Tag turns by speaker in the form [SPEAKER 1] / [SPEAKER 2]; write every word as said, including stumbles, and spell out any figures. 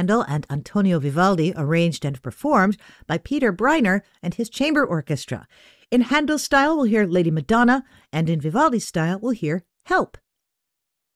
[SPEAKER 1] Handel and Antonio Vivaldi, arranged and performed by Peter Breiner and his chamber orchestra. In Handel's style, we'll hear Lady Madonna, and in Vivaldi's style, we'll hear Help.